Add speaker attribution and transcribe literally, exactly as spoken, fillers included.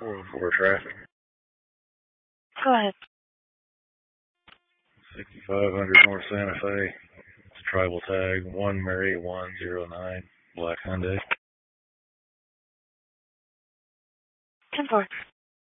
Speaker 1: four oh four traffic.
Speaker 2: Go ahead.
Speaker 1: sixty-five hundred North Santa Fe. It's a tribal tag. one Mary one zero nine. Black Hyundai.
Speaker 2: ten four.